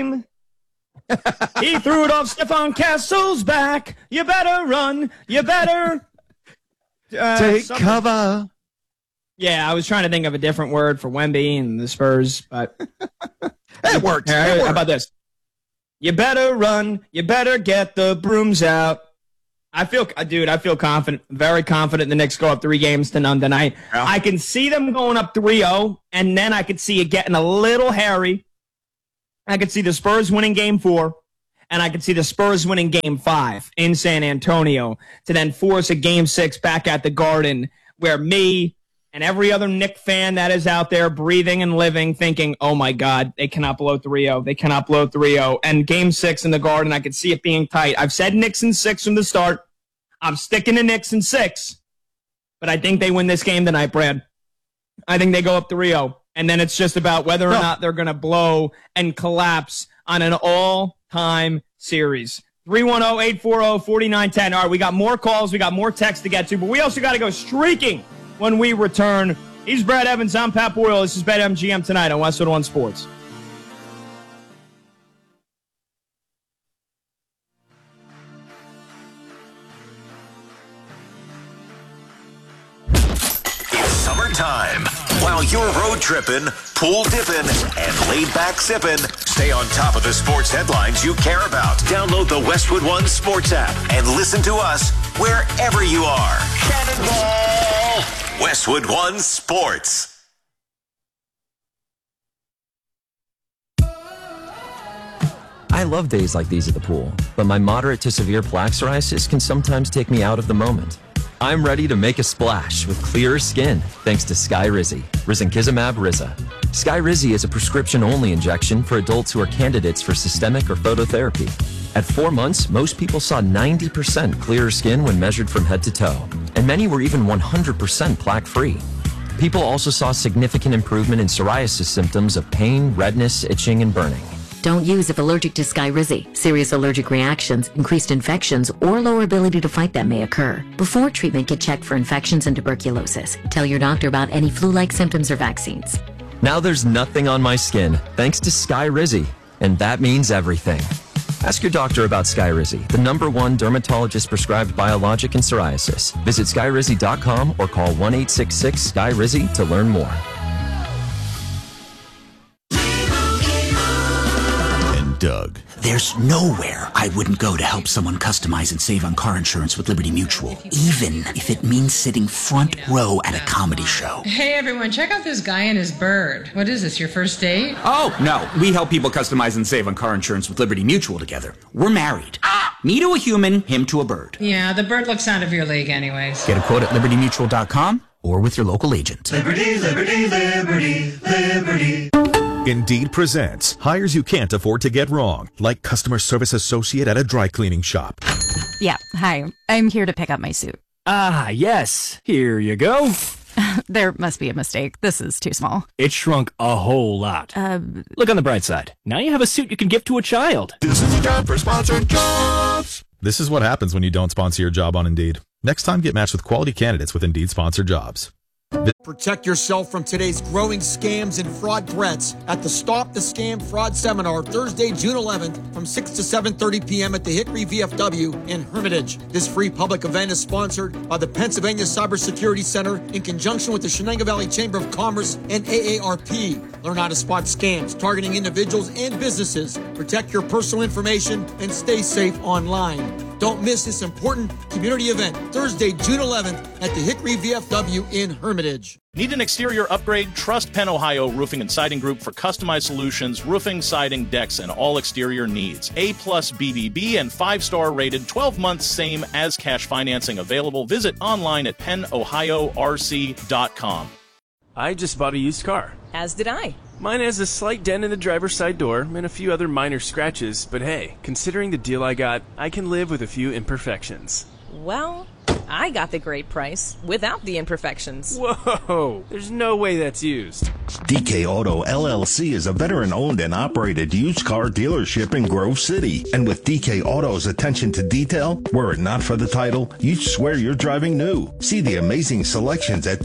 He threw it off Stefan Castle's back. You better run. You better take cover. Yeah, I was trying to think of a different word for Wemby and the Spurs, but it worked. How about this? You better run. You better get the brooms out. I feel confident, very confident the Knicks go up 3-0 tonight. Yeah. I can see them going up 3-0, and then I could see it getting a little hairy. I could see the Spurs winning Game 4, and I could see the Spurs winning Game 5 in San Antonio to then force a Game 6 back at the Garden where me and every other Knick fan that is out there breathing and living thinking, oh, my God, they cannot blow 3-0. They cannot blow 3-0. And Game 6 in the Garden, I could see it being tight. I've said Knicks in 6 from the start. I'm sticking to Knicks in 6. But I think they win this game tonight, Brad. I think they go up 3-0. And then it's just about whether or not they're going to blow and collapse on an all-time series. 310-840-4910. All right, we got more calls. We got more texts to get to. But we also got to go streaking when we return. He's Brad Evans. I'm Pat Boyle. This is BetMGM tonight on Westwood One Sports. It's summertime. While you're road tripping, pool dipping, and laid back sipping, stay on top of the sports headlines you care about. Download the Westwood One Sports app and listen to us wherever you are. Cannonball! Westwood One Sports. I love days like these at the pool, but my moderate to severe plaque psoriasis can sometimes take me out of the moment. I'm ready to make a splash with clearer skin thanks to Skyrizi, risankizumab Riza. Skyrizi is a prescription-only injection for adults who are candidates for systemic or phototherapy. At 4 months, most people saw 90% clearer skin when measured from head to toe, and many were even 100% plaque-free. People also saw significant improvement in psoriasis symptoms of pain, redness, itching, and burning. Don't use if allergic to Skyrizi. Serious allergic reactions, increased infections, or lower ability to fight them may occur. Before treatment, get checked for infections and tuberculosis. Tell your doctor about any flu-like symptoms or vaccines. Now there's nothing on my skin thanks to Skyrizi, and that means everything. Ask your doctor about Skyrizi, the #1 dermatologist-prescribed biologic in psoriasis. Visit Skyrizi.com or call 1-866-SKYRIZI to learn more. Doug. There's nowhere I wouldn't go to help someone customize and save on car insurance with Liberty Mutual, even if it means sitting front row at a comedy show. Hey everyone, check out this guy and his bird. What is this, your first date? Oh, no. We help people customize and save on car insurance with Liberty Mutual together. We're married. Me to a human, him to a bird. Yeah, the bird looks out of your league anyways. Get a quote at libertymutual.com or with your local agent. Liberty, liberty, liberty, liberty. Indeed presents hires you can't afford to get wrong, like customer service associate at a dry cleaning shop. Yeah, hi. I'm here to pick up my suit. Ah, yes. Here you go. There must be a mistake. This is too small. It shrunk a whole lot. Look on the bright side. Now you have a suit you can give to a child. This is a job for sponsored jobs. This is what happens when you don't sponsor your job on Indeed. Next time, get matched with quality candidates with Indeed sponsored jobs. Protect yourself from today's growing scams and fraud threats at the Stop the Scam Fraud Seminar, Thursday, June 11th from 6 to 7:30 p.m. at the Hickory VFW in Hermitage. This free public event is sponsored by the Pennsylvania Cybersecurity Center in conjunction with the Shenango Valley Chamber of Commerce and AARP. Learn how to spot scams targeting individuals and businesses, protect your personal information, and stay safe online. Don't miss this important community event, Thursday, June 11th at the Hickory VFW in Hermitage. Need an exterior upgrade? Trust Penn Ohio Roofing and Siding Group for customized solutions, roofing, siding, decks, and all exterior needs. A+ BBB and 5-star rated, 12 months same as cash financing available. Visit online at pennohiorc.com. I just bought a used car. As did I. Mine has a slight dent in the driver's side door and a few other minor scratches, but hey, considering the deal I got, I can live with a few imperfections. Well, I got the great price without the imperfections. Whoa, there's no way that's used. DK Auto LLC is a veteran-owned and operated used car dealership in Grove City. And with DK Auto's attention to detail, were it not for the title, you'd swear you're driving new. See the amazing selections at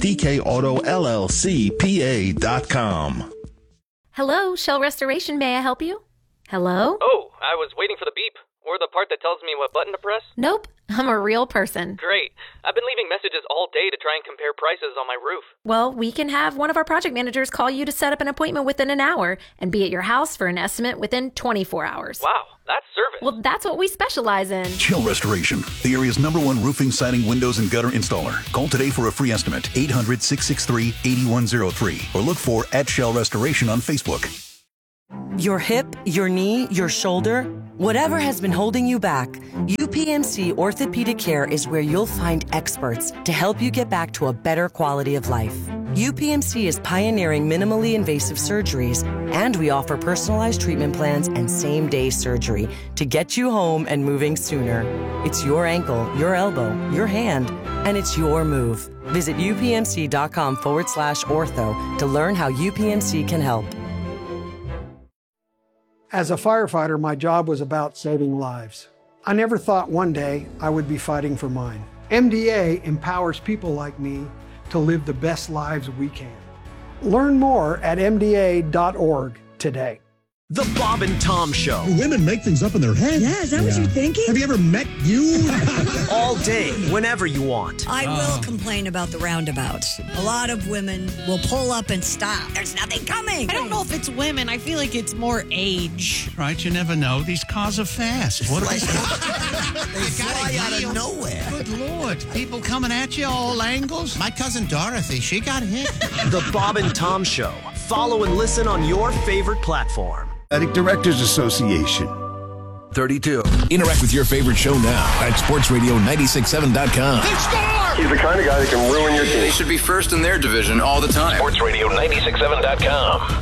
DKAutoLLCPA.com. Hello, Shell Restoration. May I help you? Hello? Oh, I was waiting for the beep. Or the part that tells me what button to press? Nope, I'm a real person. Great. I've been leaving messages all day to try and compare prices on my roof. Well, we can have one of our project managers call you to set up an appointment within an hour and be at your house for an estimate within 24 hours. Wow, that's service. Well, that's what we specialize in. Shell Restoration, the area's #1 roofing, siding, windows, and gutter installer. Call today for a free estimate, 800-663-8103, or look for @Shell Restoration on Facebook. Your hip, your knee, your shoulder, whatever has been holding you back, UPMC Orthopedic Care is where you'll find experts to help you get back to a better quality of life. UPMC is pioneering minimally invasive surgeries, and we offer personalized treatment plans and same-day surgery to get you home and moving sooner. It's your ankle, your elbow, your hand, and it's your move. Visit upmc.com/ortho to learn how UPMC can help. As a firefighter, my job was about saving lives. I never thought one day I would be fighting for mine. MDA empowers people like me to live the best lives we can. Learn more at MDA.org today. The Bob and Tom Show. Women make things up in their head. Yeah, is that what you're thinking? Have you ever met you? All day, whenever you want. I will complain about the roundabouts. A lot of women will pull up and stop. There's nothing coming. I don't know if it's women. I feel like it's more age. Right, you never know. These cars are fast. What They fly out of nowhere. Good Lord. People coming at you all angles. My cousin Dorothy, she got hit. The Bob and Tom Show. Follow and listen on your favorite platform. Athletic Directors Association. 32. Interact with your favorite show now at sportsradio967.com. He's the kind of guy that can ruin your team. They should be first in their division all the time. sportsradio967.com.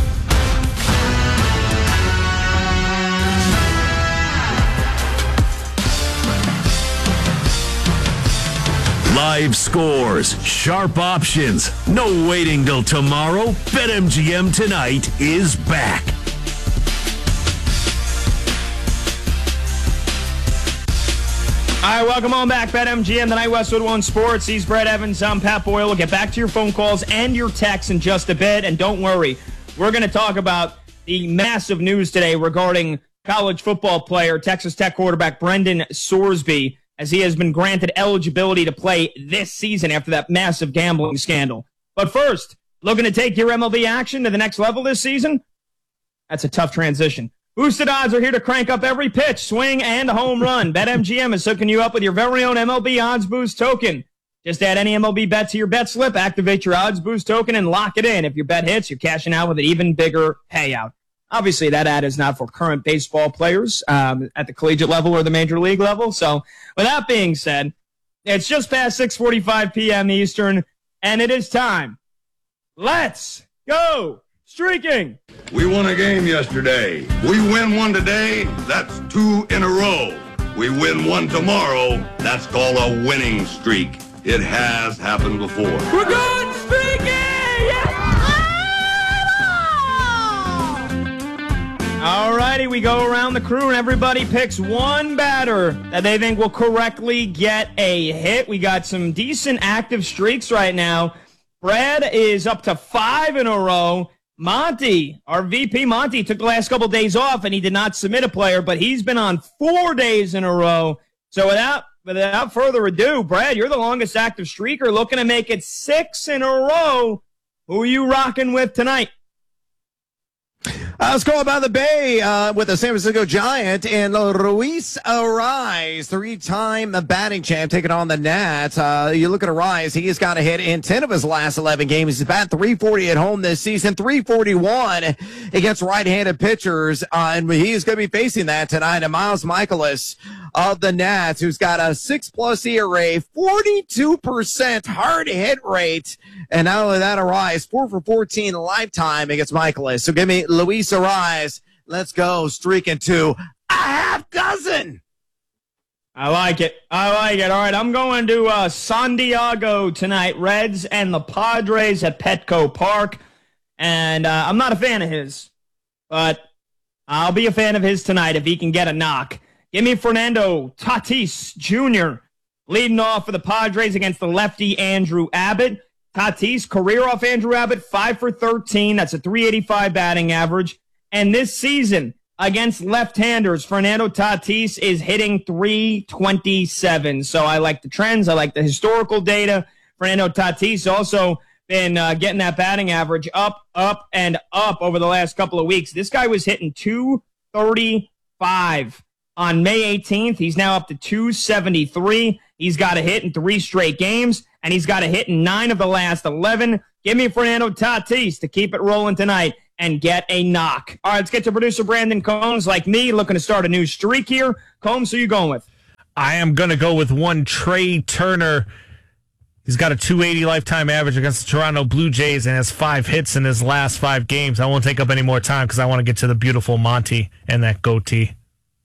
Live scores, sharp options, no waiting till tomorrow. BetMGM tonight is back. All right, welcome on back. BetMGM, tonight, Westwood One Sports. He's Brett Evans. I'm Pat Boyle. We'll get back to your phone calls and your texts in just a bit. And don't worry, we're going to talk about the massive news today regarding college football player, Texas Tech quarterback Brendan Sorsby, as he has been granted eligibility to play this season after that massive gambling scandal. But first, looking to take your MLB action to the next level this season? That's a tough transition. Boosted odds are here to crank up every pitch, swing, and home run. BetMGM is hooking you up with your very own MLB Odds Boost token. Just add any MLB bet to your bet slip, activate your Odds Boost token, and lock it in. If your bet hits, you're cashing out with an even bigger payout. Obviously, that ad is not for current baseball players at the collegiate level or the major league level. So, with that being said, it's just past 6:45 p.m. Eastern, and it is time. Let's go streaking! We won a game yesterday. We win one today, that's 2 in a row. We win one tomorrow, that's called a winning streak. It has happened before. We're going streaking! Yeah! All righty, we go around the crew and everybody picks one batter that they think will correctly get a hit. We got some decent active streaks right now. Brad is up to 5 in a row. Monty, our VP Monty, took the last couple days off and he did not submit a player, but he's been on 4 days in a row. So without further ado, Brad, you're the longest active streaker, looking to make it 6 in a row. Who are you rocking with tonight? Let's go about the Bay with the San Francisco Giant and Luis Arraez, 3-time batting champ, taking on the Nats. You look at Arraez, he has got a hit in 10 of his last 11 games. He's batting .340 at home this season, .341 against right-handed pitchers, and he's going to be facing that tonight. And Miles Michaelis of the Nats, who's got a 6+ ERA, 42% hard hit rate, and not only that, Arraez 4 for 14 lifetime against Michaelis. So give me Luis Arraez. Let's go streaking to a half dozen. I like it. All right, I'm going to San Diego tonight. Reds and the Padres at Petco Park. And I'm not a fan of his, but I'll be a fan of his tonight if he can get a knock. Give me Fernando Tatis Jr. leading off for the Padres against the lefty Andrew Abbott. Tatis, career off Andrew Abbott, 5 for 13. That's a .385 batting average. And this season, against left-handers, Fernando Tatis is hitting .327. So I like the trends. I like the historical data. Fernando Tatis also been getting that batting average up, and up over the last couple of weeks. This guy was hitting .235 on May 18th. He's now up to .273. He's got a hit in 3 straight games, and he's got a hit in 9 of the last 11. Give me Fernando Tatis to keep it rolling tonight and get a knock. All right, let's get to producer Brandon Combs, like me, looking to start a new streak here. Combs, who are you going with? I am going to go with one Trey Turner. He's got a .280 lifetime average against the Toronto Blue Jays and has 5 hits in his last 5 games. I won't take up any more time because I want to get to the beautiful Monty and that goatee.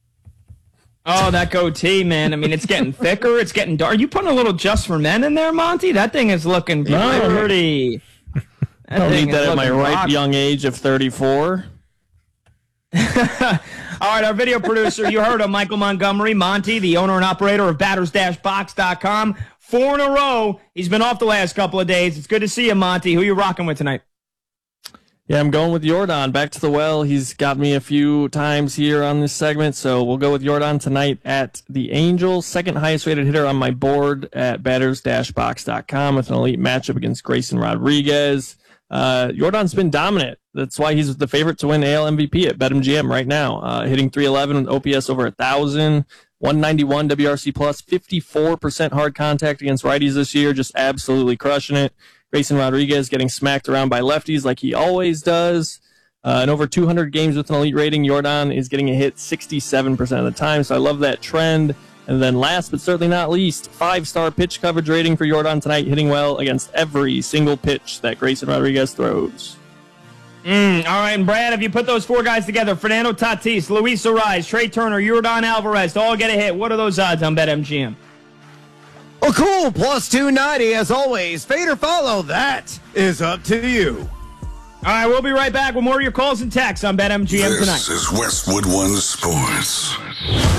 Oh, that goatee, man. I mean, it's getting thicker. It's getting dark. Are you putting a little Just for Men in there, Monty? That thing is looking pretty. I don't need that at my young age of 34. All right, our video producer, you heard him, Michael Montgomery, Monty, the owner and operator of batters-box.com. 4 in a row. He's been off the last couple of days. It's good to see you, Monty. Who are you rocking with tonight? Yeah, I'm going with Yordan. Back to the well. He's got me a few times here on this segment, so we'll go with Yordan tonight at the Angels. Second highest rated hitter on my board at batters-box.com with an elite matchup against Grayson Rodriguez. Yordan's been dominant. That's why he's the favorite to win AL MVP at BetMGM right now. Hitting .311 with OPS over 1,000, 191 WRC plus, 54% hard contact against righties this year, just absolutely crushing it. Grayson Rodriguez getting smacked around by lefties like he always does. In over 200 games with an elite rating, Yordan is getting a hit 67% of the time, so I love that trend. And then last but certainly not least, 5-star pitch coverage rating for Yordan tonight, hitting well against every single pitch that Grayson Rodriguez throws. All right, and Brad, if you put those 4 guys together, Fernando Tatis, Luis Arraez, Trey Turner, Yordan Alvarez, to all get a hit, what are those odds on BetMGM? Oh, cool. Plus 290 as always. Fade or follow, that is up to you. All right, we'll be right back with more of your calls and texts on BetMGM tonight. This is Westwood One Sports.